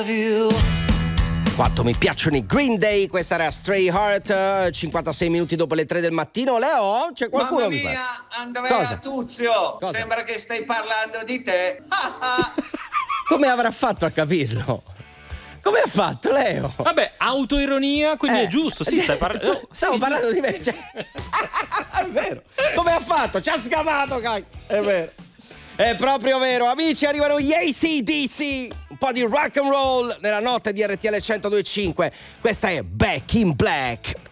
Quanto mi piacciono i Green Day. Questa era Stray Heart, 56 minuti dopo le 3 del mattino. Leo, c'è qualcuno? Mamma mia, Andrea Cosa? Tuzio, Cosa? sembra che stai parlando di te. Come avrà fatto a capirlo? Come ha fatto Leo? Vabbè, autoironia, quindi è giusto. Sì, stai parlando. Stavo parlando di me. Cioè... è vero. Come ha fatto? Ci ha scavato, cacchio. È vero. È proprio vero. Amici, arrivano gli AC/DC. Un po' di rock and roll nella notte di RTL 102.5. Questa è Back in Black.